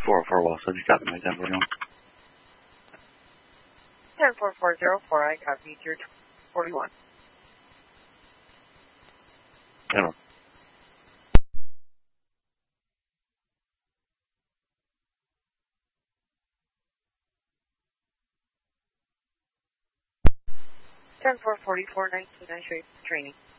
404 well, so just copy my 1041. 104404, I copy your 41. 10-1. Ten 444 19 training.